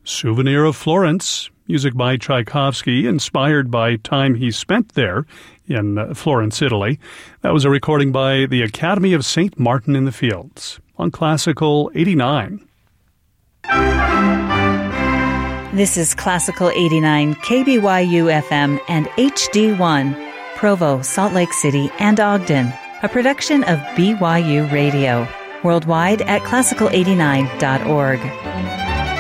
Souvenir of Florence, music by Tchaikovsky, inspired by time he spent there in Florence, Italy. That was a recording by the Academy of St. Martin in the Fields on Classical 89. This is Classical 89, KBYU FM and HD1, Provo, Salt Lake City, and Ogden, a production of BYU Radio. Worldwide at classical89.org.